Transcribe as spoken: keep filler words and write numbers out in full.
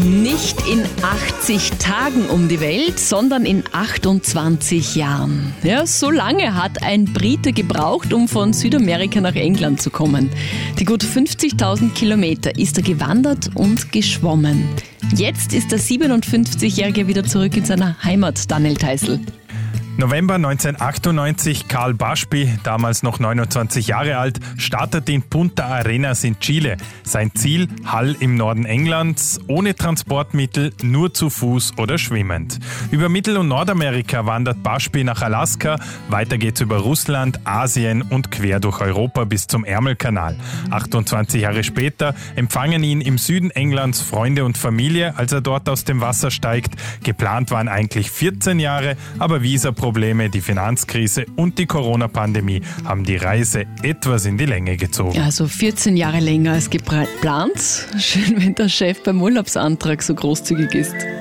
Nicht in achtzig Tagen um die Welt, sondern in achtundzwanzig Jahren. Ja, so lange hat ein Brite gebraucht, um von Südamerika nach England zu kommen. Die gut fünfzigtausend Kilometer ist er gewandert und geschwommen. Jetzt ist der siebenundfünfzigjährige wieder zurück in seiner Heimat, Daniel Theißl. November neunzehnhundertachtundneunzig, Karl Bushby, damals noch neunundzwanzig Jahre alt, startet in Punta Arenas in Chile. Sein Ziel, Hull im Norden Englands, ohne Transportmittel, nur zu Fuß oder schwimmend. Über Mittel- und Nordamerika wandert Bushby nach Alaska, weiter geht's über Russland, Asien und quer durch Europa bis zum Ärmelkanal. achtundzwanzig Jahre später empfangen ihn im Süden Englands Freunde und Familie, als er dort aus dem Wasser steigt. Geplant waren eigentlich vierzehn Jahre, aber Visaprobleme, die Finanzkrise und die Corona-Pandemie haben die Reise etwas in die Länge gezogen. Also vierzehn Jahre länger als geplant. Schön, wenn der Chef beim Urlaubsantrag so großzügig ist.